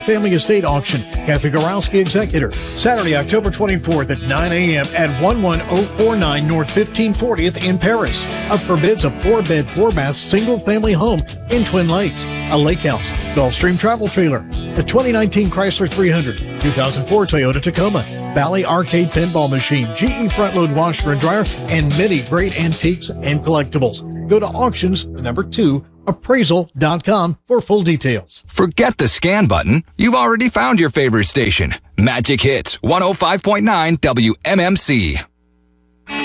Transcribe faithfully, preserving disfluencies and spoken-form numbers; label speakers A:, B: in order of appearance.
A: Family Estate Auction, Kathy Gorowski, Executor. Saturday, October twenty-fourth at nine a.m. at one one oh four nine North fifteen fortieth in Paris. Up for bids a four-bed, four-bath, single-family home in Twin Lakes. A lake house, Gulfstream travel trailer, a twenty nineteen Chrysler three hundred, two thousand four Toyota Tacoma, Bally Arcade Pinball Machine, G E front-load washer and dryer, and many great antiques and collectibles. Go to auctions, the number two, appraisal dot com for full details.
B: Forget the scan button. You've already found your favorite station. Magic Hits one oh five point nine W M M C.